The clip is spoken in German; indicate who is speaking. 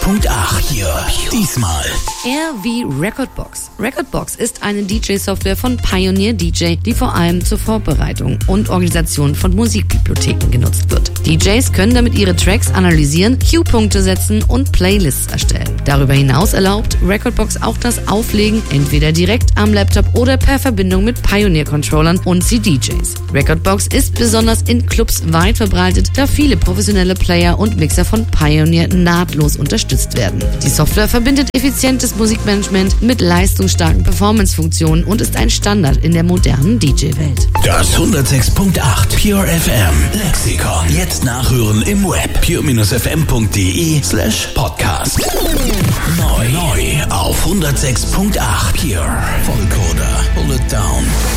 Speaker 1: hier. Diesmal
Speaker 2: R wie Recordbox. Recordbox ist eine DJ-Software von Pioneer DJ, die vor allem zur Vorbereitung und Organisation von Musikbibliotheken genutzt wird. DJs können damit ihre Tracks analysieren, Cue-Punkte setzen und Playlists erstellen. Darüber hinaus erlaubt Recordbox auch das Auflegen, entweder direkt am Laptop oder per Verbindung mit Pioneer-Controllern und CDJs. Recordbox ist besonders in Clubs weit verbreitet, da viele professionelle Player und Mixer von Pioneer nahtlos unterstützt werden. Die Software verbindet effizientes Musikmanagement mit leistungsstarken Performance-Funktionen und ist ein Standard in der modernen DJ-Welt.
Speaker 1: das 106.8 Pure FM Lexikon. Jetzt nachhören im Web pure-fm.de/podcast. Neu auf 106.8 Pure. Vollcoder. Pull it down.